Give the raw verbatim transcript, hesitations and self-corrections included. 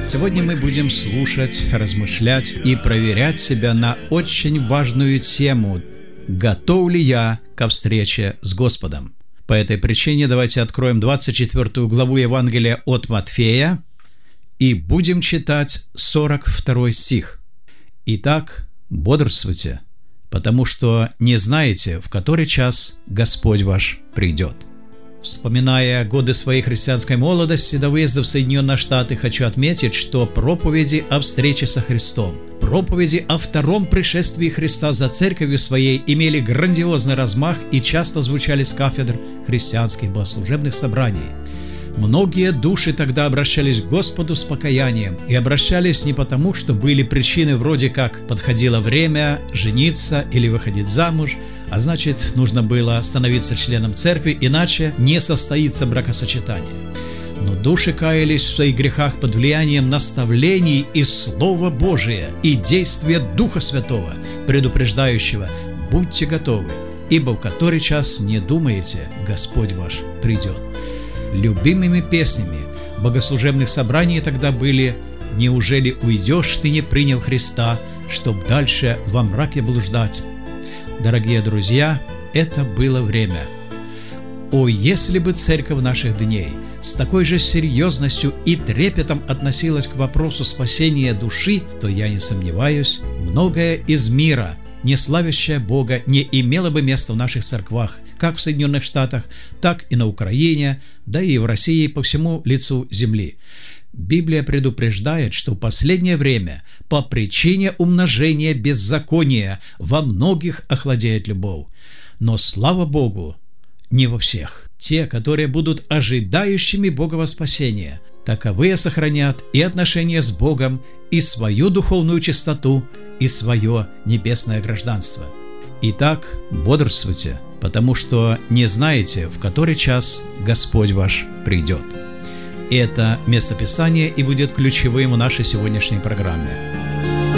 Сегодня мы будем слушать, размышлять и проверять себя на очень важную тему: готов ли я ко встрече с Господом? По этой причине давайте откроем двадцать четвёртую главу Евангелия от Матфея и будем читать сорок второй стих. «Итак, бодрствуйте, потому что не знаете, в который час Господь ваш придет». Вспоминая годы своей христианской молодости до выезда в Соединенные Штаты, хочу отметить, что проповеди о встрече со Христом, проповеди о втором пришествии Христа за церковью своей имели грандиозный размах и часто звучали с кафедр христианских богослужебных собраний. Многие души тогда обращались к Господу с покаянием, и обращались не потому, что были причины вроде как подходило время жениться или выходить замуж, а значит, нужно было становиться членом церкви, иначе не состоится бракосочетание. Но души каялись в своих грехах под влиянием наставлений из Слова Божия и действия Духа Святого, предупреждающего: «Будьте готовы, ибо в который час не думаете, Господь ваш придет». Любимыми песнями богослужебных собраний тогда были: «Неужели уйдешь, ты не принял Христа, чтоб дальше во мраке блуждать?» Дорогие друзья, это было время. О, если бы церковь наших дней с такой же серьезностью и трепетом относилась к вопросу спасения души, то, я не сомневаюсь, многое из мира, не славящее Бога, не имело бы места в наших церквах, как в Соединенных Штатах, так и на Украине, да и в России, по всему лицу земли. Библия предупреждает, что в последнее время по причине умножения беззакония во многих охладеет любовь. Но, слава Богу, не во всех. Те, которые будут ожидающими Богова спасения, таковые сохранят и отношения с Богом, и свою духовную чистоту, и свое небесное гражданство. Итак, бодрствуйте, потому что не знаете, в который час Господь ваш придет. Это местописание и будет ключевым в нашей сегодняшней программе.